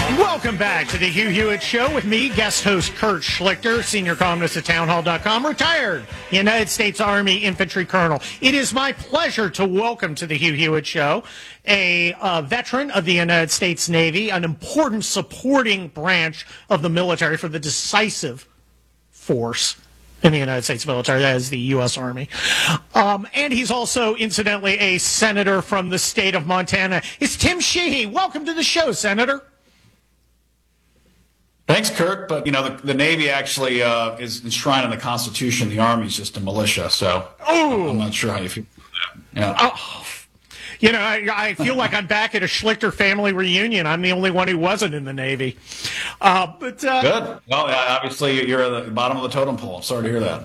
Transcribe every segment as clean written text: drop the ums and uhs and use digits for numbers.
Welcome back to the Hugh Hewitt Show with me, guest host Kurt Schlichter, senior columnist at townhall.com, retired United States Army infantry colonel. It is my pleasure to welcome to the Hugh Hewitt Show a veteran of the United States Navy, an important supporting branch of the military for the decisive force in the United States military, that is the U.S. Army. And he's also, incidentally, a senator from the state of Montana. It's Tim Sheehy. Welcome to the show, Senator. Thanks, Kurt. But, you know, the Navy actually is enshrined in the Constitution. The Army is just a militia. So I'm not sure how you feel about that. Yeah. You know, I feel like I'm back at a Schlichter family reunion. I'm the only one who wasn't in the Navy. Good. Well, obviously, you're at the bottom of the totem pole. Sorry to hear that.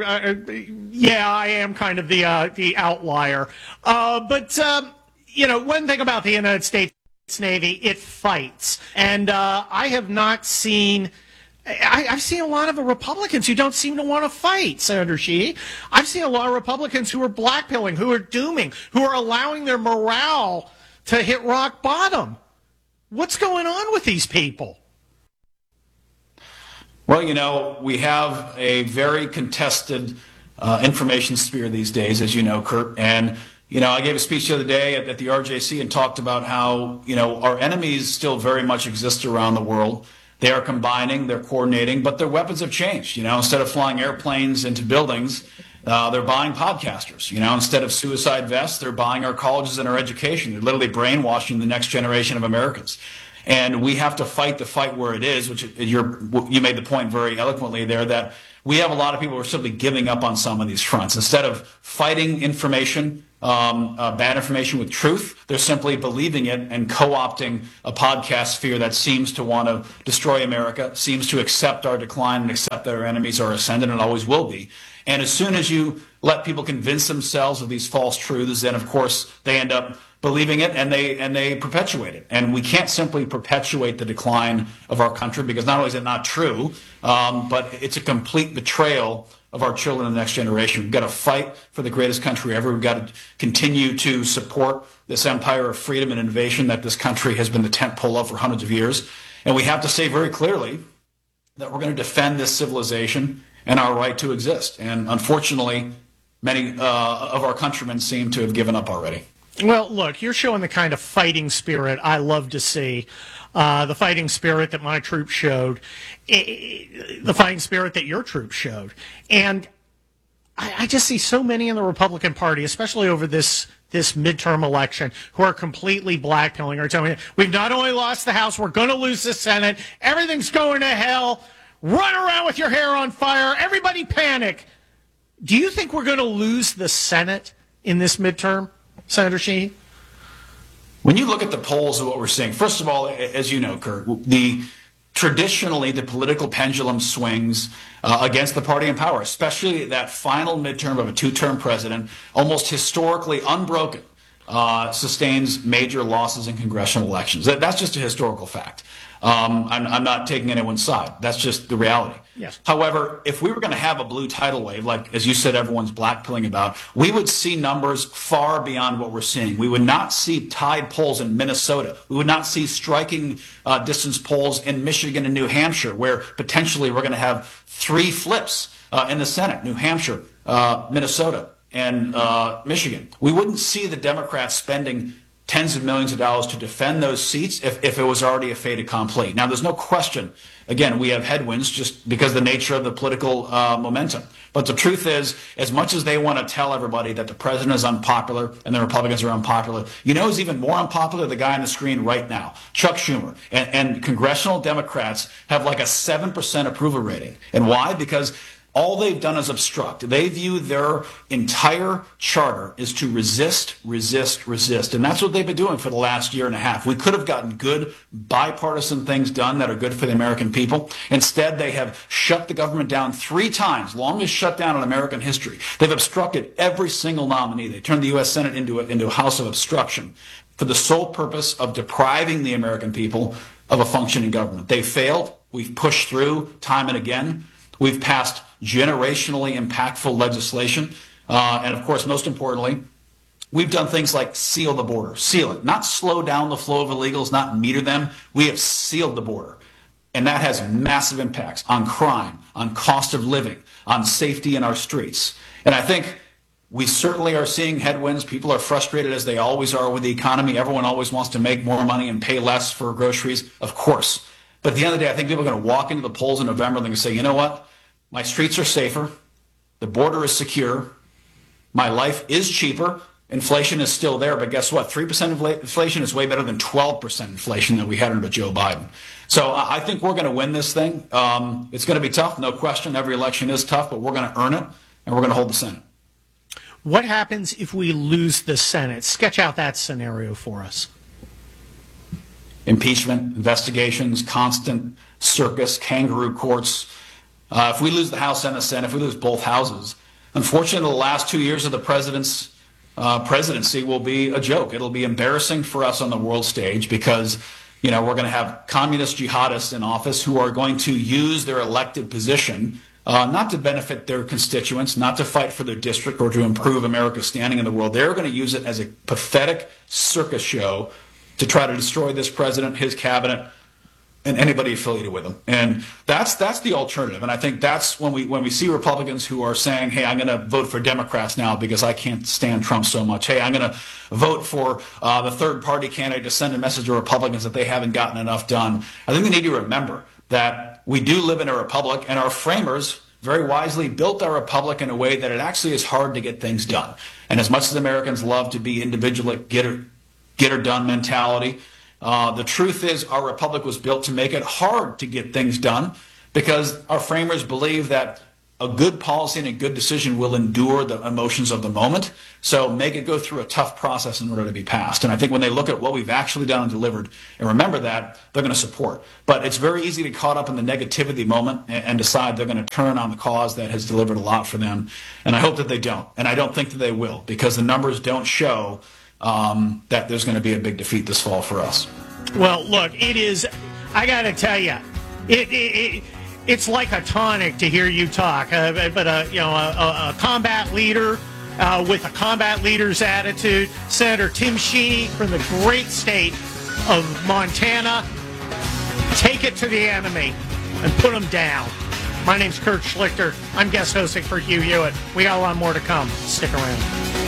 I am kind of the outlier. You know, one thing about the United States Navy, it fights. And I have not seen... I've seen a lot of Republicans who don't seem to want to fight, Senator Sheehy. I've seen a lot of Republicans who are blackpilling, who are dooming, who are allowing their morale to hit rock bottom. What's going on with these people? Well, you know, we have a very contested information sphere these days, as you know, Kurt. And, you know, I gave a speech the other day at the RJC and talked about how, you know, our enemies still very much exist around the world. They are combining, they're coordinating, but their weapons have changed. You know, instead of flying airplanes into buildings, they're buying podcasters. You know, instead of suicide vests, they're buying our colleges and our education. They're literally brainwashing the next generation of Americans. And we have to fight the fight where it is, which you made the point very eloquently there, that we have a lot of people who are simply giving up on some of these fronts. Instead of fighting information, bad information with truth, they're simply believing it and co-opting a podcast sphere that seems to want to destroy America, seems to accept our decline and accept that our enemies are ascendant and always will be. And as soon as you let people convince themselves of these false truths, then of course they end up believing it and they perpetuate it. And we can't simply perpetuate the decline of our country, because not only is it not true, but it's a complete betrayal of our children and the next generation. We've got to fight for the greatest country ever. We've got to continue to support this empire of freedom and innovation that this country has been the tent pole of for hundreds of years. And we have to say very clearly that we're going to defend this civilization and our right to exist. And unfortunately, many of our countrymen seem to have given up already. Well, look, you're showing the kind of fighting spirit I love to see. The fighting spirit that my troops showed, the fighting spirit that your troops showed. And I just see so many in the Republican Party, especially over this midterm election, who are completely blackpilling, are telling me, we've not only lost the House, we're going to lose the Senate, everything's going to hell, run around with your hair on fire, everybody panic. Do you think we're going to lose the Senate in this midterm, Senator Sheehy? When you look at the polls of what we're seeing, first of all, as you know, Kurt, traditionally the political pendulum swings against the party in power, especially that final midterm of a two-term president, almost historically unbroken, sustains major losses in congressional elections. That's just a historical fact. I'm not taking anyone's side. That's just the reality. Yes. However, if we were going to have a blue tidal wave, like, as you said, everyone's blackpilling about, we would see numbers far beyond what we're seeing. We would not see tied polls in Minnesota. We would not see striking distance polls in Michigan and New Hampshire, where potentially we're going to have three flips in the Senate: New Hampshire, Minnesota, and Michigan. We wouldn't see the Democrats spending tens of millions of dollars to defend those seats if it was already a fait accompli. Now, there's no question, again, we have headwinds just because of the nature of the political momentum. But the truth is, as much as they want to tell everybody that the president is unpopular and the Republicans are unpopular, you know who's even more unpopular? The guy on the screen right now, Chuck Schumer. And congressional Democrats have like a 7% approval rating. And why? Because all they've done is obstruct. They view their entire charter is to resist, resist, resist. And that's what they've been doing for the last year and a half. We could have gotten good bipartisan things done that are good for the American people. Instead, they have shut the government down 3 times, longest shutdown in American history. They've obstructed every single nominee. They turned the U.S. Senate into a house of obstruction for the sole purpose of depriving the American people of a functioning government. They failed. We've pushed through time and again. We've passed generationally impactful legislation. And of course, most importantly, we've done things like seal the border, seal it, not slow down the flow of illegals, not meter them. We have sealed the border. And that has massive impacts on crime, on cost of living, on safety in our streets. And I think we certainly are seeing headwinds. People are frustrated, as they always are, with the economy. Everyone always wants to make more money and pay less for groceries, of course. But at the end of the day, I think people are going to walk into the polls in November and they're going to say, you know what? My streets are safer. The border is secure. My life is cheaper. Inflation is still there, but guess what? 3% inflation is way better than 12% inflation that we had under Joe Biden. So I think we're going to win this thing. It's going to be tough, no question. Every election is tough, but we're going to earn it, and we're going to hold the Senate. What happens if we lose the Senate? Sketch out that scenario for us. Impeachment, investigations, constant circus, kangaroo courts. If we lose the House and the Senate, if we lose both houses, unfortunately, the last 2 years of the president's presidency will be a joke. It'll be embarrassing for us on the world stage because, we're going to have communist jihadists in office who are going to use their elected position not to benefit their constituents, not to fight for their district or to improve America's standing in the world. They're going to use it as a pathetic circus show to try to destroy this president, his cabinet, and anybody affiliated with him. And that's the alternative. And I think that's when we see Republicans who are saying, hey, I'm going to vote for Democrats now because I can't stand Trump so much. Hey, I'm going to vote for the third party candidate to send a message to Republicans that they haven't gotten enough done. I think we need to remember that we do live in a republic, and our framers very wisely built our republic in a way that it actually is hard to get things done. And as much as Americans love to be individual, get her done mentality, the truth is our republic was built to make it hard to get things done because our framers believe that a good policy and a good decision will endure the emotions of the moment. So make it go through a tough process in order to be passed. And I think when they look at what we've actually done and delivered and remember that, they're going to support. But it's very easy to get caught up in the negativity of the moment and decide they're going to turn on the cause that has delivered a lot for them. And I hope that they don't. And I don't think that they will because the numbers don't show that there's going to be a big defeat this fall for us. Well, look, it is, I got to tell you, it's like a tonic to hear you talk. But a combat leader with a combat leader's attitude, Senator Tim Sheeny from the great state of Montana, take it to the enemy and put them down. My name's Kurt Schlichter. I'm guest hosting for Hugh Hewitt. We got a lot more to come. Stick around.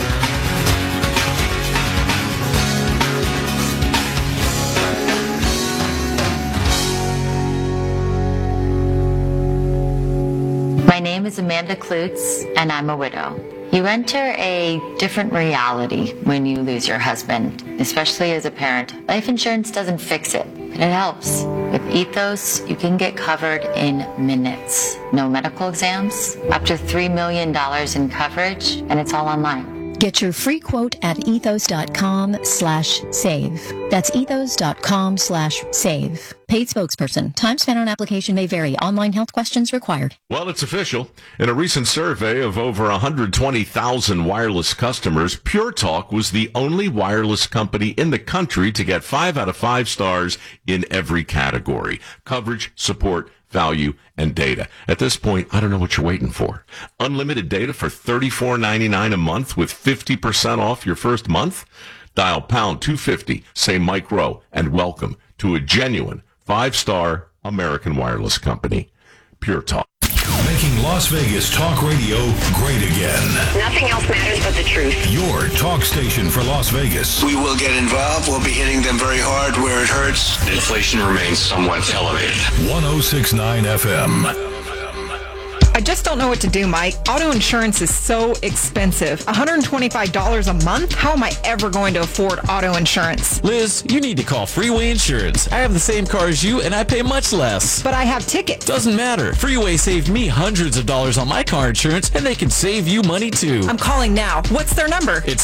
My name is Amanda Klutz, and I'm a widow. You enter a different reality when you lose your husband, especially as a parent. Life insurance doesn't fix it, but it helps. With Ethos, you can get covered in minutes. No medical exams, up to $3 million in coverage, and it's all online. Get your free quote at ethos.com/save. That's ethos.com/save. Paid spokesperson. Time spent on application may vary. Online health questions required. Well, it's official. In a recent survey of over 120,000 wireless customers, Pure Talk was the only wireless company in the country to get 5 out of 5 stars in every category: coverage, support, value, and data. At this point, I don't know what you're waiting for. Unlimited data for $34.99 a month with 50% off your first month? Dial pound 250, say Mike Rowe, and welcome to a genuine 5-star American wireless company. Pure Talk. Making Las Vegas talk radio great again. Nothing else matters but the truth. Your talk station for Las Vegas. We will get involved. We'll be hitting them very hard where it hurts. Inflation remains somewhat elevated. 106.9 FM. I just don't know what to do, Mike. Auto insurance is so expensive. $125 a month? How am I ever going to afford auto insurance? Liz, you need to call Freeway Insurance. I have the same car as you, and I pay much less. But I have tickets. Doesn't matter. Freeway saved me hundreds of dollars on my car insurance, and they can save you money, too. I'm calling now. What's their number? It's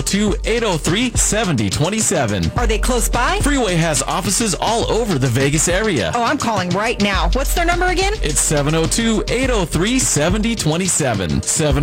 702-803-7027. Are they close by? Freeway has offices all over the Vegas area. Oh, I'm calling right now. What's their number again? It's 702-803-7027. 803-7027.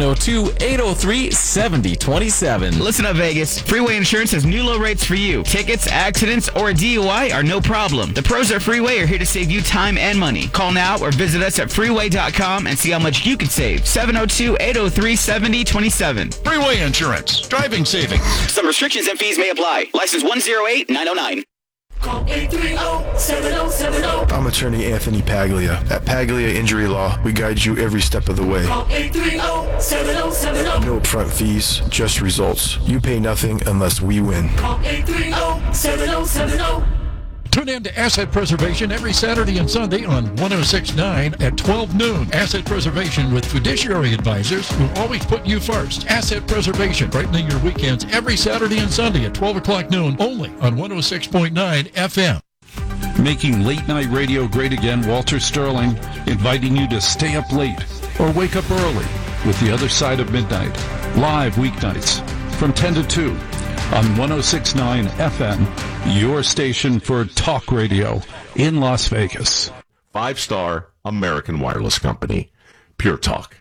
702-803-7027. Listen up, Vegas. Freeway Insurance has new low rates for you. Tickets, accidents, or DUI are no problem. The pros at Freeway are here to save you time and money. Call now or visit us at freeway.com and see how much you could save. 702-803-7027. Freeway Insurance. Driving savings. Some restrictions and fees may apply. License 108909. Call 830-7070. I'm attorney Anthony Paglia. At Paglia Injury Law, we guide you every step of the way. Call 830-7070. No upfront fees, just results. You pay nothing unless we win. Call 830-7070. Tune in to Asset Preservation every Saturday and Sunday on 106.9 at 12 noon. Asset Preservation with fiduciary advisors who always put you first. Asset Preservation, brightening your weekends every Saturday and Sunday at 12 o'clock noon, only on 106.9 FM. Making late night radio great again, Walter Sterling, inviting you to stay up late or wake up early with The Other Side of Midnight. Live weeknights from 10 to 2 on 106.9 FM, your station for talk radio in Las Vegas. 5-star American Wireless Company. Pure Talk.